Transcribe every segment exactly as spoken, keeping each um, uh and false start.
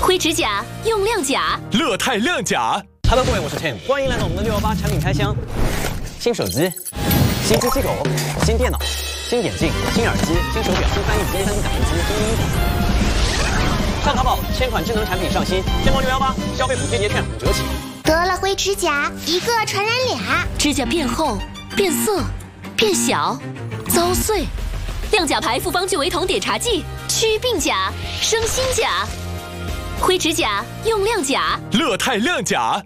灰指甲用亮甲， 乐泰亮甲。 Hello， 各位，我是 Tim， 欢迎来到我们的六幺八产品开箱。新手机、新机器狗、新电脑、新眼镜、新耳机、新手表、新翻译机、新打印机、新衣服。上淘宝，千款智能产品上新，天猫六幺八消费补贴节券五折起。 得了灰指甲，一个传染俩， 指甲变厚、变色、变小、遭碎。亮甲牌复方聚维酮碘茶剂，祛病甲，生新甲。灰指甲用亮甲， 乐泰亮甲。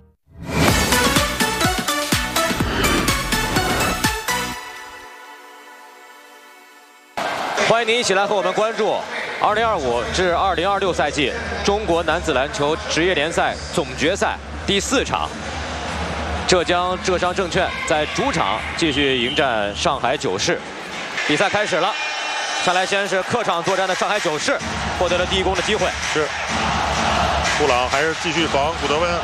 欢迎您一起来和我们关注二零二五至二零二六赛季中国男子篮球职业联赛总决赛第四场。浙江浙商证券在主场继续迎战上海九市。比赛开始了，上来先是客场作战的上海九市获得了第一攻的机会。 是，布朗还是继续防古德温，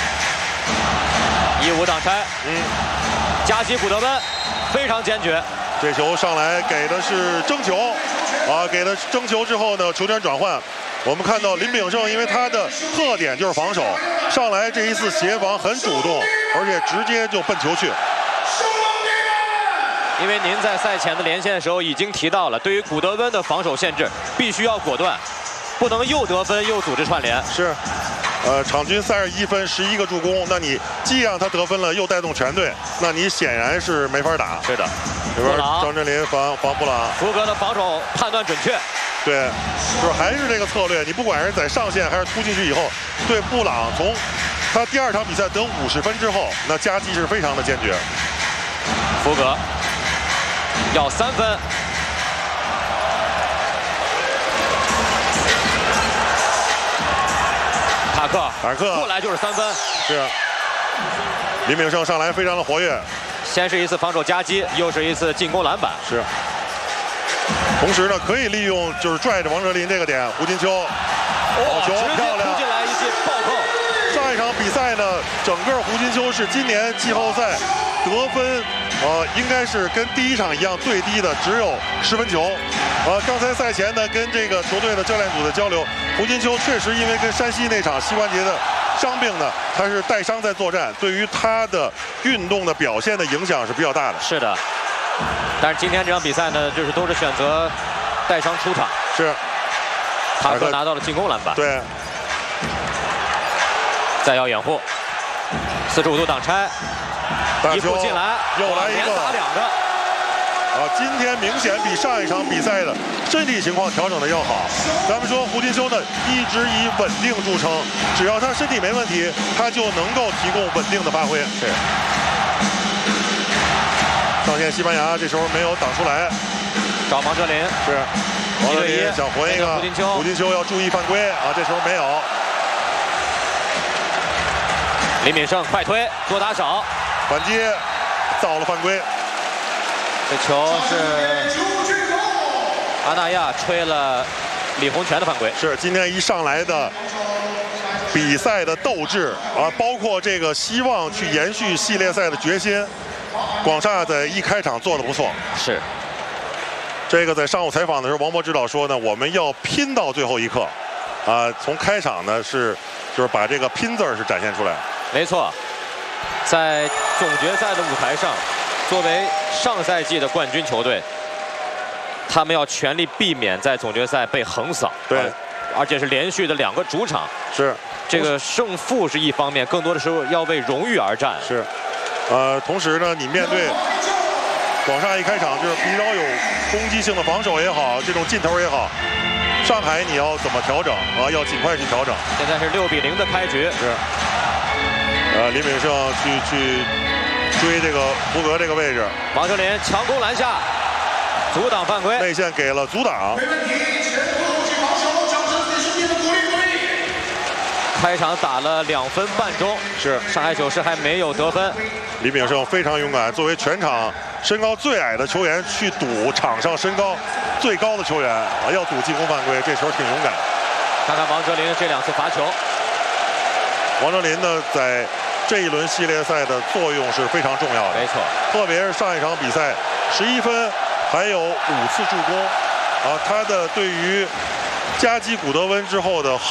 一五挡拆， 嗯， 夹击古德温，非常坚决。 这球上来给的是争球，啊，给了争球之后呢，球权转换。我们看到林炳胜，因为他的特点就是防守，上来这一次协防很主动，而且直接就奔球去。 因为您在赛前的连线的时候已经提到了，对于古德温的防守限制，必须要果断，不能又得分又组织串联。 是，呃，场均三十一分，十一个助攻，那你既让他得分了，又带动全队，那你显然是没法打。 是的， 这边张镇麟防防布朗， 福格的防守判断准确。 对，就是还是这个策略，你不管是在上线还是突进去以后，对布朗从他第二场比赛得五十分之后，那夹击是非常的坚决。 福格要三分，塔克， 塔克过来就是三分。 是，林炳胜上来非常的活跃， 先是一次防守夹击，又是一次进攻篮板。 是。同时呢，可以利用就是拽着王哲林这个点，胡金秋，好球，漂亮， 进来一记暴扣。 上一场比赛呢，整个胡金秋是今年季后赛得分，呃，应该是跟第一场一样最低的，只有十分球。呃，刚才赛前呢，跟这个球队的教练组的交流，胡金秋确实因为跟山西那场膝关节的伤病呢，他是带伤在作战，对于他的运动的表现的影响是比较大的。 是的。但是今天这场比赛呢，就是都是选择带伤出场。 是， 塔克拿到了进攻篮板。 对， 再要掩护，四十五度挡拆，一步进来， 又来一个， 连打两个。 啊，今天明显比上一场比赛的身体情况调整的要好。咱们说胡金秋呢，一直以稳定著称，只要他身体没问题，他就能够提供稳定的发挥。 是。 上线西班牙这时候没有挡出来， 找王哲林， 是王哲林想混一个， 胡金秋， 胡金秋要注意犯规啊！这时候没有。 林炳胜快推做打手， 反击造了犯规。 这球是阿纳亚吹了李洪权的犯规。 是今天一上来的比赛的斗志啊，包括这个希望去延续系列赛的决心。广厦在一开场做得不错， 是。 这个在上午采访的时候，王博指导说呢，我们要拼到最后一刻，啊，从开场呢是，就是把这个拼字儿是展现出来。 没错，在总决赛的舞台上，作为上赛季的冠军球队，他们要全力避免在总决赛被横扫。 对， 啊、而且是连续的两个主场。 是。 这个胜负是一方面，更多的时候要为荣誉而战。 是。呃，同时呢，你面对广厦一开场就是比较有攻击性的防守也好，这种劲头也好，上海你要怎么调整啊？要尽快去调整。 现在是六比零的开局。 是。呃，林炳胜去去追这个福格这个位置， 王哲林强攻篮下，阻挡犯规， 内线给了阻挡。 开场打了两分半钟， 是上海九市还没有得分。 林炳胜非常勇敢，作为全场身高最矮的球员去赌场上身高最高的球员啊，要赌进攻犯规，这球挺勇敢。 看看王哲林这两次罚球， 王哲林呢在这一轮系列赛的作用是非常重要的， 没错， 特别是上一场比赛十一分，还有五次助攻，啊，他的对于夹击古德温之后的